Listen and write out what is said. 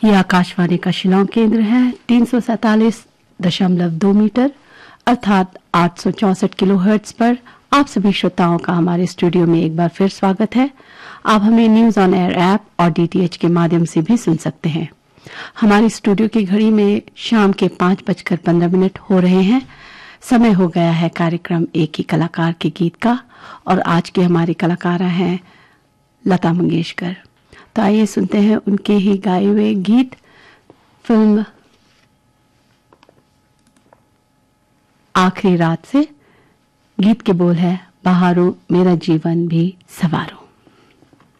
ये आकाशवाणी का शिलांग केंद्र है 347.2 मीटर अर्थात 864 किलोहर्ट्ज पर। आप सभी श्रोताओं का हमारे स्टूडियो में एक बार फिर स्वागत है। आप हमें न्यूज ऑन एयर ऐप और डीटीएच के माध्यम से भी सुन सकते हैं। हमारी स्टूडियो की घड़ी में शाम के 5:15 हो रहे हैं। समय हो गया है कार्यक्रम एक ही कलाकार के गीत का, और आज के हमारे कलाकार हैं लता मंगेशकर। तो आइए सुनते हैं उनके ही गाए हुए गीत। फिल्म आखिरी रात से। गीत के बोल है, बहारो मेरा जीवन भी सवारो।